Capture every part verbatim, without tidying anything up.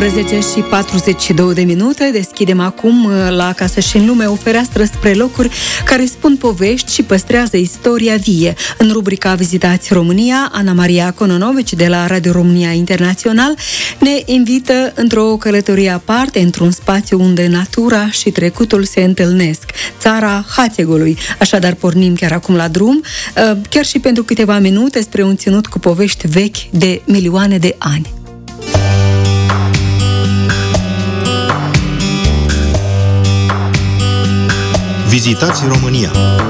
nouăsprezece și patruzeci și două de minute. Deschidem acum la Acasă și în lume o fereastră spre locuri care spun povești și păstrează istoria vie. În rubrica Vizitați România, Ana Maria Cononovici de la Radio România Internațional ne invită într-o călătorie aparte, într-un spațiu unde natura și trecutul se întâlnesc. Țara Hațegului. Așadar pornim chiar acum la drum, chiar și pentru câteva minute spre un ținut cu povești vechi de milioane de ani. Vizitați România.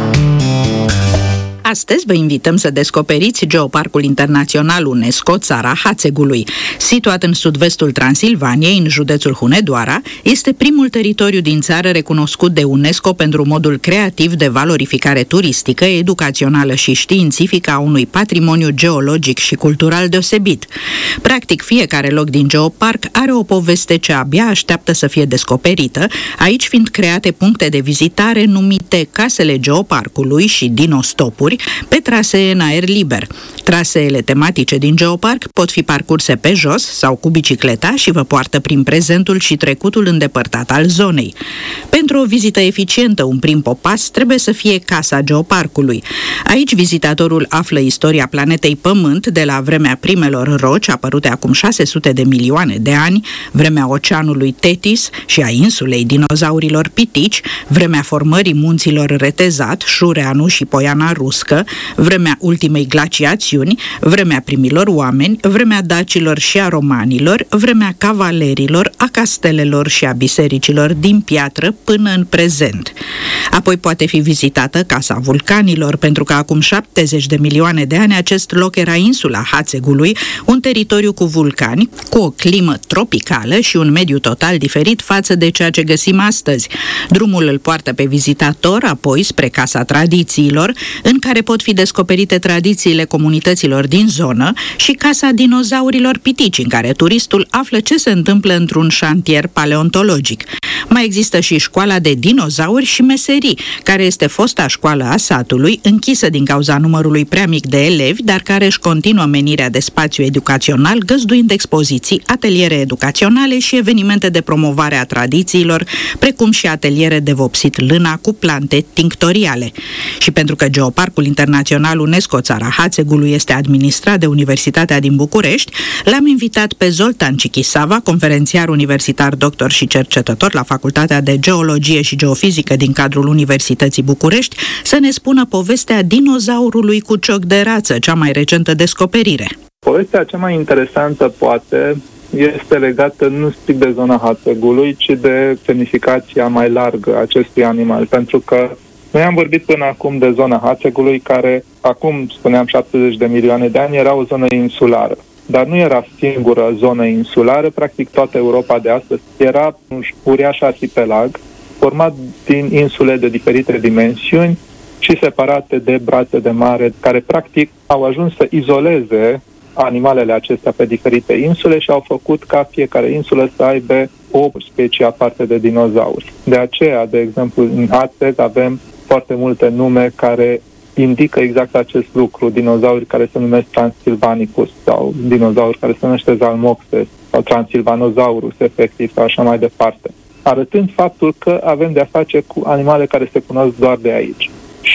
Astăzi vă invităm să descoperiți Geoparcul Internațional UNESCO Țara Hațegului. Situat în sud-vestul Transilvaniei, în județul Hunedoara, este primul teritoriu din țară recunoscut de UNESCO pentru modul creativ de valorificare turistică, educațională și științifică a unui patrimoniu geologic și cultural deosebit. Practic, fiecare loc din Geoparc are o poveste ce abia așteaptă să fie descoperită, aici fiind create puncte de vizitare numite Casele Geoparcului și Dinostopuri, pe trasee în aer liber. Traseele tematice din Geoparc pot fi parcurse pe jos sau cu bicicleta și vă poartă prin prezentul și trecutul îndepărtat al zonei. Pentru o vizită eficientă, un prim popas trebuie să fie Casa Geoparcului. Aici vizitatorul află istoria planetei Pământ de la vremea primelor roci apărute acum șase sute de milioane de ani, vremea oceanului Tetis și a insulei dinozaurilor pitici, vremea formării munților Retezat, Șureanu și Poiana Ruscă, vremea ultimei glaciațiuni, vremea primilor oameni, vremea dacilor și a romanilor, vremea cavalerilor, a castelelor și a bisericilor din piatră până în prezent. Apoi poate fi vizitată Casa Vulcanilor, pentru că acum șaptezeci de milioane de ani acest loc era insula Hațegului, un teritoriu cu vulcani, cu o climă tropicală și un mediu total diferit față de ceea ce găsim astăzi. Drumul îl poartă pe vizitator apoi spre Casa Tradițiilor, în care pot fi descoperite tradițiile comunităților din zonă, și Casa Dinozaurilor Pitici, în care turistul află ce se întâmplă într-un șantier paleontologic. Mai există și școala de dinozauri și meserii, care este fosta școală a satului, închisă din cauza numărului prea mic de elevi, dar care își continuă menirea de spațiu educațional, găzduind expoziții, ateliere educaționale și evenimente de promovare a tradițiilor, precum și ateliere de vopsit lâna cu plante tinctoriale. Și pentru că Geoparcul Internațional UNESCO Țara Hațegului este administrat de Universitatea din București, l-am invitat pe Zoltan Cichisava, conferențiar universitar, doctor și cercetător la Facultatea de Geologie și Geofizică din cadrul Universității București, să ne spună povestea dinozaurului cu cioc de rață, cea mai recentă descoperire. Povestea cea mai interesantă, poate, este legată nu strict de zona Hațegului, ci de semnificația mai largă a acestui animal, pentru că noi am vorbit până acum de zona Hațegului, care, acum spuneam șaptezeci de milioane de ani, era o zonă insulară. Dar nu era singură zonă insulară, practic toată Europa de astăzi era un uriaș arhipelag, format din insule de diferite dimensiuni și separate de brațe de mare, care practic au ajuns să izoleze animalele acestea pe diferite insule și au făcut ca fiecare insulă să aibă o specie aparte de dinozauri. De aceea, de exemplu, în Hațeg avem foarte multe nume care indică exact acest lucru, dinozauri care se numesc Transilvanicus sau dinozauri care se numește Zalmoxes sau Transilvanosaurus, efectiv, sau așa mai departe, arătând faptul că avem de-a face cu animale care se cunosc doar de aici.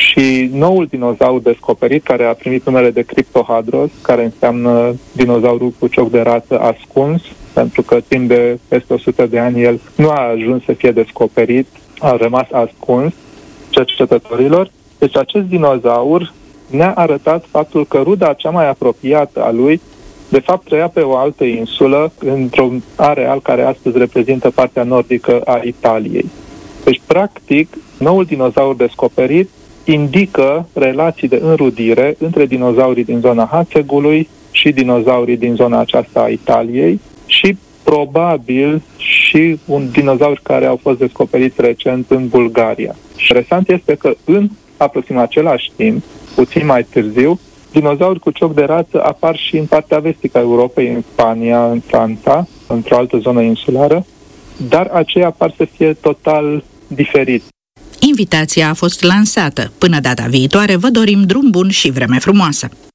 Și noul dinozaur descoperit, care a primit numele de Cryptohadros, care înseamnă dinozaurul cu cioc de rață ascuns, pentru că timp de peste o sută de ani el nu a ajuns să fie descoperit, a rămas ascuns cercetătorilor. Deci acest dinozaur ne-a arătat faptul că ruda cea mai apropiată a lui, de fapt, trăia pe o altă insulă, într-un areal care astăzi reprezintă partea nordică a Italiei. Deci, practic, noul dinozaur descoperit indică relații de înrudire între dinozaurii din zona Hațegului și dinozaurii din zona aceasta a Italiei și, probabil, și un dinozaur care au fost descoperiți recent în Bulgaria. Și interesant este că în aproximativ același timp, puțin mai târziu, dinozauri cu cioc de rață apar și în partea vestică a Europei, în Spania, în Franța, într-o altă zonă insulară, dar aceia par să fie total diferiți. Invitația a fost lansată. Până data viitoare vă dorim drum bun și vreme frumoasă!